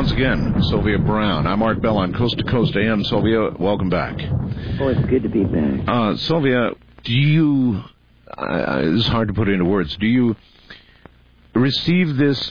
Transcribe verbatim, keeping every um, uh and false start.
once again, Sylvia Browne. I'm Art Bell on Coast to Coast A M. Sylvia, welcome back. Oh, it's good to be back. Uh, Sylvia, do you, uh, it's hard to put into words, do you receive this